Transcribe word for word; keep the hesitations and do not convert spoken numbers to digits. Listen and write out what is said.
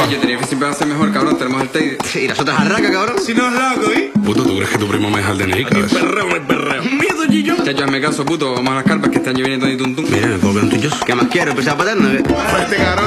Oye, tenía que siempre va a ser mejor, cabrón. Tenemos el té. Sí, y las otras arracas, cabrón. Si no es loco, ¿eh? Puto, ¿tú crees que tu primo me deja el D N I, cabrón? Perreo, me perreo. Miedo, Gillo. Chacho, hazme caso, puto. Vamos a las carpas que este año viene todo y tum tum. Mira, me puedo quedar un tuyo. ¿Qué más quiero? ¿Empezar a paterna? Este cabrón.